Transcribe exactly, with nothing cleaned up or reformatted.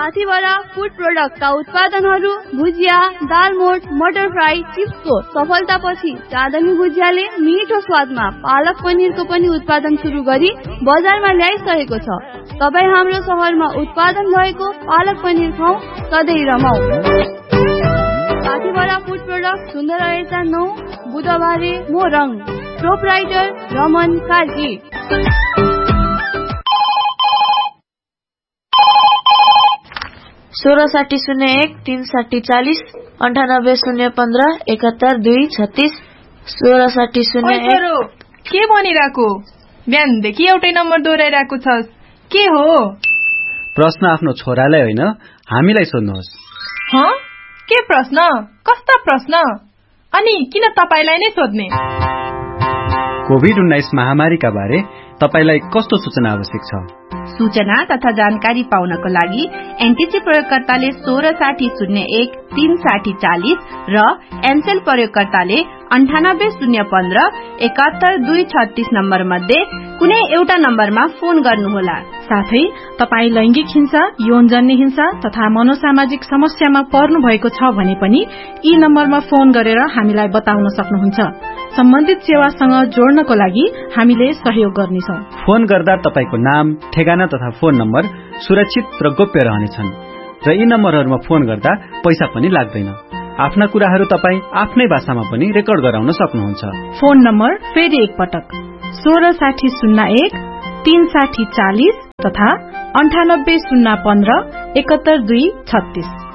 साथीभरा food प्रोडक्टका उत्पादनहरू भुजिया, दालमोट, मटर fry, चिप्सको सफलतापछि चाँदनी भुजियाले मिठो स्वादमा पालक पनिरको पनि उत्पादन सुरु गरी बजारमा ल्याइसकेको छ। तपाईँ हाम्रो शहरमा उत्पादन भएको पालक पनिर खाऊ, सधैँ रमाऊ। साथीभरा फूड प्रोडक्ट सुन्दर रहेछ नौ बुधबारे मोरङ, प्रोपराइटर रमन कार्की। सोह्र साठी शून्य एक तीन साठी चालिस अन्ठानब्बे शून्य पन्ध्र एकात्तर दुई छत्तीस सोह्र साठी शून्य एक। के भनिरहेको? बिहानदेखि एउटै नम्बर दोहोऱ्याइरहेको छस्, के हो? प्रश्न आफ्नो छोरालाई होइन हामीलाई सोध्नुहोस्। हँ, के प्रश्न? कस्ता प्रश्न? अनि किन तपाईलाई नै सोध्ने? कोभिड उन्नाइस महामारीका बारे तपाईलाई कस्तो सूचना आवश्यक छ? सूचना तथा जानकारी पाउनको लागि एनटिसी प्रयोगकर्ताले सोह्र साठी शून्य एक तीन साठी चालिस र एनसेल प्रयोगकर्ताले अन्ठानब्बे शून्य पन्ध्र एकात्तर दुई छत्तीस नम्बर मध्ये कुनै एउटा नम्बरमा फोन गर्नुहोला। साथै तपाई लैंगिक हिंसा, यौनजन्य हिंसा तथा मनोसामाजिक समस्यामा पर्नु भएको छ भने पनि यी नम्बरमा फोन गरेर हामीलाई बताउन सक्नुहुन्छ। सम्बन्धित सेवासँग जोड्नको लागि हामीले सहयोग गर्नेछौं। फोन गर्दा तपाईको नाम, ठेगाना तथा फोन नम्बर सुरक्षित र गोप्य रहनेछन् र यी नम्बरहरूमा फोन गर्दा पैसा पनि लाग्दैन। आफ्ना कुराहरू तपाई आफ्नै भाषामा पनि रेकर्ड गराउन सक्नुहुन्छ। फोन नम्बर फेरि एक पटक सोह्र साठी शून्य एक तीन साठी चालिस तथा अन्ठानब्बे शून्य पन्ध्र एकात्तर दुई छत्तीस।